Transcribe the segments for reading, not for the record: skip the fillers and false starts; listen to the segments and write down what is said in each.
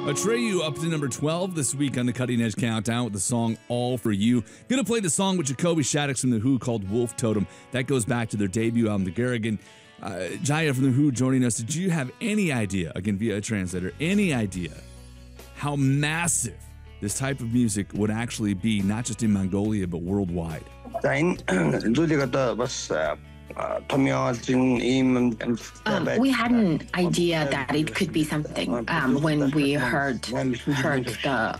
Atreyu up to number 12 this week on the Cutting Edge Countdown with the song All For You. Gonna play the song with Jacoby Shaddix from The Who called Wolf Totem. That goes back to their debut album, The Garrigan. Jaya from The Who joining us. Did you have any idea, again via a translator, any idea how massive this type of music would actually be, not just in Mongolia, but worldwide? We had an idea that it could be something when we heard the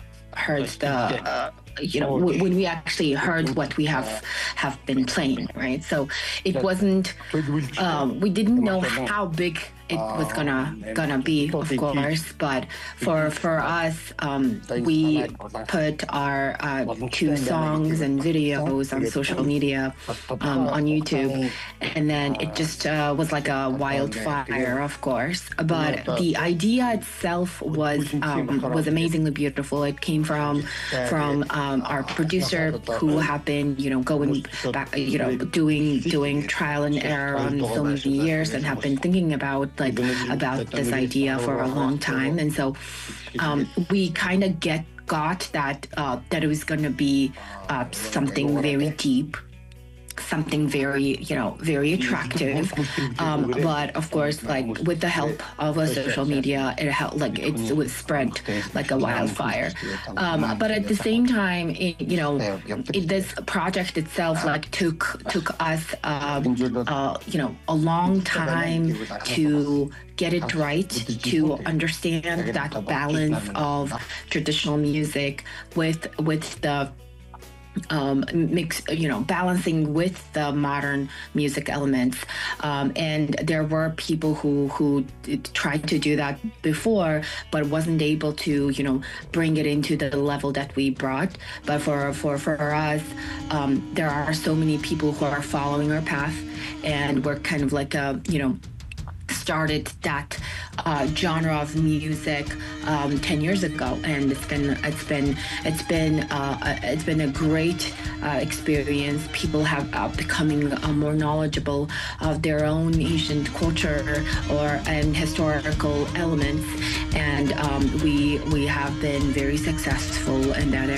when we actually heard what we have been playing, right? So it wasn't. We didn't know how big it was gonna be, of course, but for us, we put our 2 songs and videos on social media, on YouTube, and then it just was like a wildfire, of course. But the idea itself was amazingly beautiful. It came from our producer, who have been going back, doing trial and error on so many years, and have been thinking about this idea for a long time. And so we kind of got that it was going to be something very deep, something very very attractive, but of course, with the help of a social media, it was spread like a wildfire. But at the same time, this project itself took us a long time to get it right, to understand that balance of traditional music with the mix, balancing with the modern music elements. And there were people who tried to do that before, but wasn't able to, bring it into the level that we brought. But for us, there are so many people who are following our path, and we're kind of like started that genre of music 10 years ago, and it's been a great experience. People have becoming more knowledgeable of their own ancient culture and historical elements, and we have been very successful in that